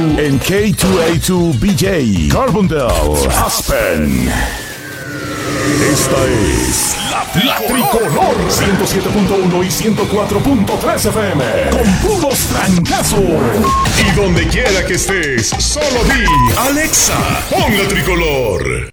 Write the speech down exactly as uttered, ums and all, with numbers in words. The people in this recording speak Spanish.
En K dos A dos B J, Carbondale, Aspen. Esta es la, la Tricolor ciento siete punto uno y ciento cuatro punto tres F M. Con puros trancazos. Y donde quiera que estés, solo di Alexa, pon la Tricolor.